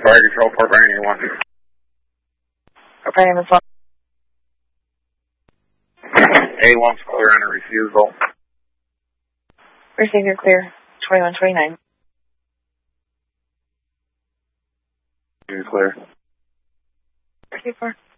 Fire control, Port Brandon 1. Port Brandon 1. A1's clear on a refusal. Receiver clear, 2129. You're clear. Receiver.